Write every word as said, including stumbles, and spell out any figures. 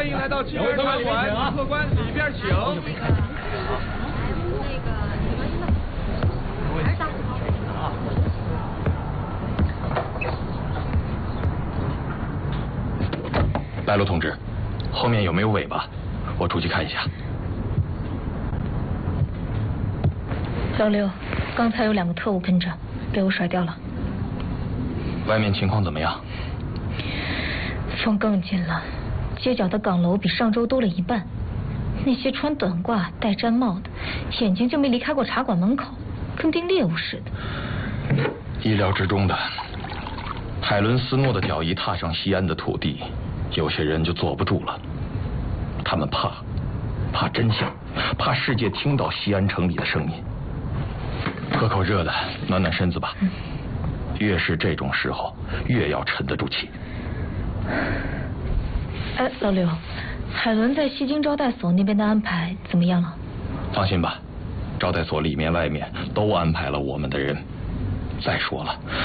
欢迎来到剧院茶馆，客官里边请。 来路同志，后面有没有尾巴？我出去看一下。 老刘，刚才有两个特务跟着，被我甩掉了。 外面情况怎么样？ 风更紧了，街角的岗楼比上周多了一半。那些穿短褂、戴毡帽的，眼睛就没离开过茶馆门口，跟盯猎物似的。 意料之中的。海伦斯诺的脚一踏上西安的土地，有些人就坐不住了。他们怕，怕真相，怕世界听到西安城里的声音。喝口热的，暖暖身子吧。嗯、越是这种时候，越要沉得住气。 哎，老刘，海伦在西京招待所那边的安排怎么样了？ 放心吧，招待所里面外面都安排了我们的人。再说了，